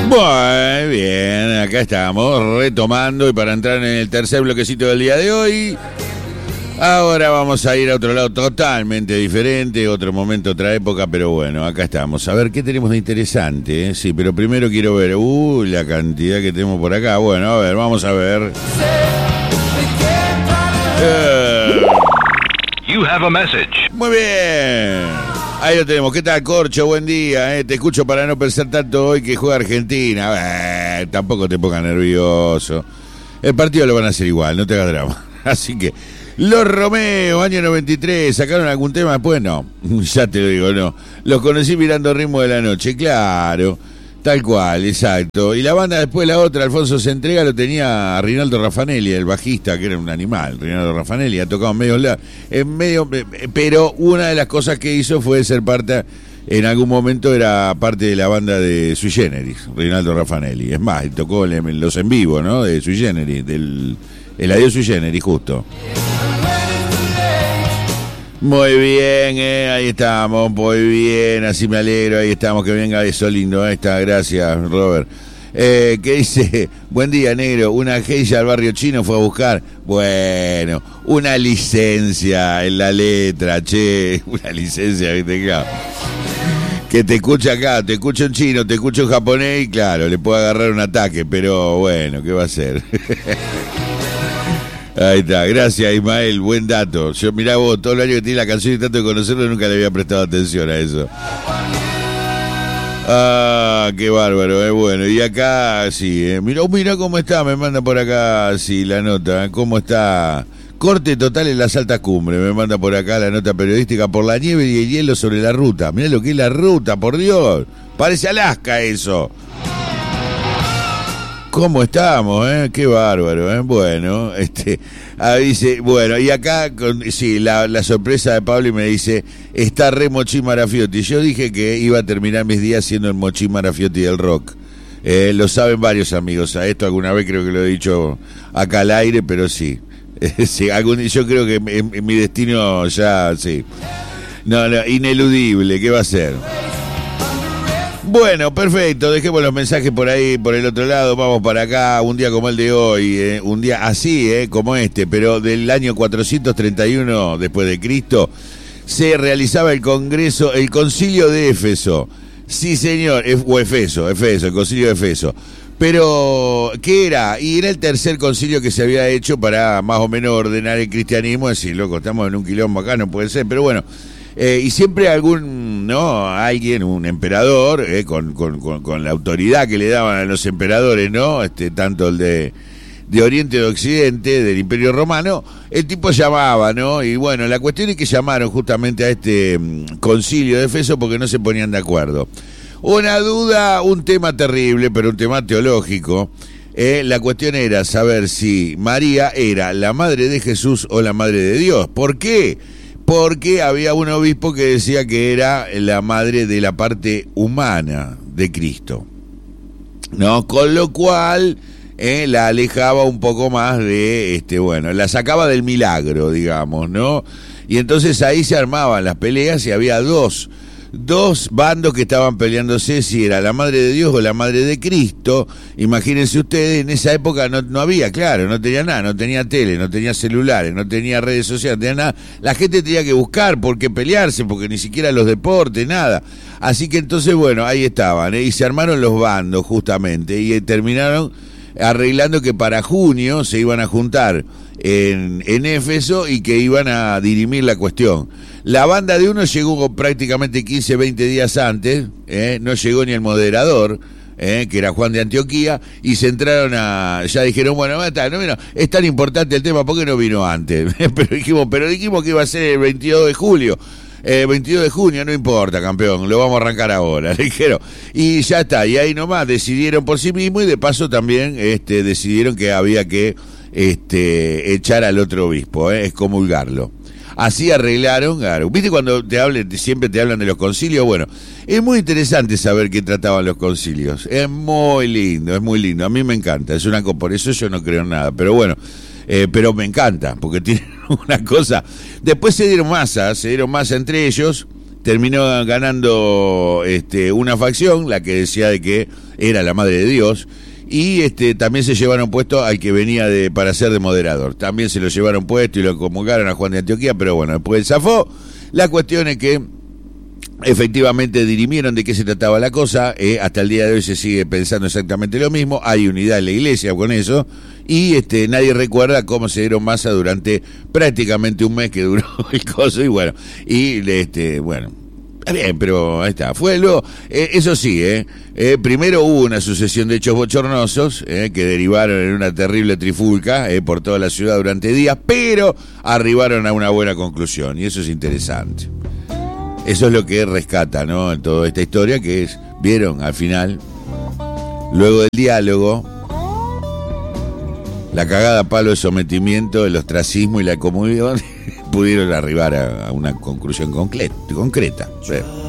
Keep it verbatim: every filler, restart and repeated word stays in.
Muy bien, acá estamos retomando y para entrar en el tercer bloquecito del día de hoy, ahora vamos a ir a otro lado totalmente diferente, otro momento, otra época, pero bueno, acá estamos. A ver qué tenemos de interesante, ¿eh? Sí, pero primero quiero ver, uh, la cantidad que tenemos por acá. Bueno, a ver, vamos a ver. Eh... You have a message. Muy bien. Ahí lo tenemos. ¿Qué tal, Corcho? Buen día. ¿eh? Te escucho para no pensar tanto hoy que juega Argentina. Eh, tampoco te pongas nervioso. El partido lo van a hacer igual, no te hagas drama. Así que, Los Romeo, año noventa y tres, ¿sacaron algún tema después? No, ya te lo digo, no. Los conocí mirando Ritmo de la Noche, claro. Tal cual, exacto. Y la banda después, la otra, Alfonso se entrega, lo tenía a Rinaldo Raffanelli, el bajista, que era un animal. Rinaldo Raffanelli ha tocado en medio, en medio, pero una de las cosas que hizo fue ser parte, en algún momento era parte de la banda de Sui Generis, Rinaldo Raffanelli. Es más, tocó los en vivo, ¿no? De Sui Generis, del el Adiós Sui Generis, justo. Muy bien, eh, ahí estamos, muy bien, así me alegro, ahí estamos, que venga eso lindo, ahí está, gracias, Robert. Eh, ¿Qué dice? Buen día, negro, una geisha al barrio chino fue a buscar, bueno, una licencia en la letra, che, una licencia, viste, claro. Que te escucha acá, te escucha en chino, te escucha en japonés y claro, le puede agarrar un ataque, pero bueno, ¿qué va a hacer? Ahí está, gracias Ismael, buen dato. Yo mirá vos, todo el año que tiene la canción y tanto de conocerlo nunca le había prestado atención a eso. Ah, qué bárbaro, es eh, bueno. Y acá, sí, eh. mirá, mirá cómo está, me manda por acá, sí, la nota, eh. cómo está. Corte total en las altas cumbres, me manda por acá la nota periodística por la nieve y el hielo sobre la ruta. Mirá lo que es la ruta, por Dios. Parece Alaska eso. ¿Cómo estamos, eh? Qué bárbaro, eh. Bueno, este, ah, dice, bueno, y acá, con, sí, la, la sorpresa de Pablo y me dice, está re Mochi Marafiotti. Yo dije que iba a terminar mis días siendo el Mochi Marafiotti del rock. Eh, lo saben varios amigos, a esto alguna vez creo que lo he dicho acá al aire, pero sí. Eh, sí, algún, yo creo que en, en mi destino ya, sí. No, no, ineludible, ¿qué va a ser? Bueno, perfecto, dejemos los mensajes por ahí, por el otro lado, vamos para acá, un día como el de hoy, eh, un día así, eh, como este, pero del año cuatrocientos treinta y uno después de Cristo, se realizaba el congreso, el concilio de Éfeso, sí señor, o Efeso, Efeso, el concilio de Efeso, pero, ¿qué era? Y era el tercer concilio que se había hecho para más o menos ordenar el cristianismo, decir, loco, estamos en un quilombo acá, no puede ser, pero bueno. Eh, y siempre algún, ¿no? Alguien, un emperador, eh, con, con, con, con la autoridad que le daban a los emperadores, ¿no? Este, tanto el de, de Oriente y de Occidente, del Imperio Romano, el tipo llamaba, ¿no? Y bueno, la cuestión es que llamaron justamente a este um, concilio de Efeso porque no se ponían de acuerdo. Una duda, un tema terrible, pero un tema teológico. Eh, la cuestión era saber si María era la madre de Jesús o la madre de Dios. ¿Por qué? Porque había un obispo que decía que era la madre de la parte humana de Cristo, ¿no? Con lo cual eh, la alejaba un poco más de, este, bueno, la sacaba del milagro, digamos, ¿no? Y entonces ahí se armaban las peleas y había dos, dos bandos que estaban peleándose si era la madre de Dios o la madre de Cristo. Imagínense ustedes, en esa época no, no había, claro, no tenía nada, no tenía tele, no tenía celulares, no tenía redes sociales, no tenía nada. La gente tenía que buscar por qué pelearse, porque ni siquiera los deportes, nada. Así que entonces, bueno, ahí estaban, ¿eh? Y se armaron los bandos justamente, y eh, terminaron arreglando que para junio se iban a juntar en, en Éfeso y que iban a dirimir la cuestión. La banda de uno llegó prácticamente quince, veinte días antes, ¿eh? No llegó ni el moderador, ¿eh? Que era Juan de Antioquía, y se entraron a, ya dijeron, bueno, está, no, no, es tan importante el tema, ¿por qué no vino antes? pero dijimos, pero dijimos que iba a ser el veintidós de julio. Eh, veintidós de junio, no importa, campeón, lo vamos a arrancar ahora, dijeron, y ya está, y ahí nomás decidieron por sí mismos y de paso también este, decidieron que había que este, echar al otro obispo, eh, excomulgarlo. Así arreglaron, claro. ¿Viste cuando te hablen, siempre te hablan de los concilios? Bueno, es muy interesante saber qué trataban los concilios, es muy lindo, es muy lindo, a mí me encanta, es una, por eso yo no creo en nada, pero bueno. Eh, pero me encanta, porque tienen una cosa. Después se dieron masa, se dieron masa entre ellos, terminó ganando este, una facción, la que decía de que era la madre de Dios, y este, también se llevaron puesto al que venía de para ser de moderador. También se lo llevaron puesto y lo convocaron a Juan de Antioquía, pero bueno, después él zafó. La cuestión es que efectivamente dirimieron de qué se trataba la cosa, eh, hasta el día de hoy se sigue pensando exactamente lo mismo, hay unidad en la iglesia con eso, y este nadie recuerda cómo se dieron masa durante prácticamente un mes que duró el coso, y bueno, y este, bueno, bien, pero ahí está, fue luego, eh, eso sí, eh, eh, primero hubo una sucesión de hechos bochornosos, eh, que derivaron en una terrible trifulca, eh, por toda la ciudad durante días, pero arribaron a una buena conclusión, y eso es interesante. Eso es lo que rescata, ¿no?, en toda esta historia, que es, vieron, al final, luego del diálogo, la cagada a palo de sometimiento, el ostracismo y la comunión pudieron arribar a, a una conclusión concreta. concreta.